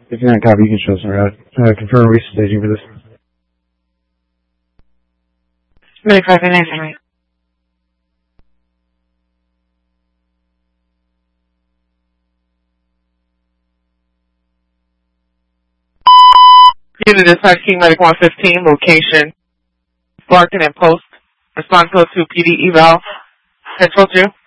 If you're not copy, you can show us on route. Confirm recent staging for this. Really copy, nice and right. Unit dispatch King Medic 115, location Barton and Post. Respond code to PD eval. Control 2.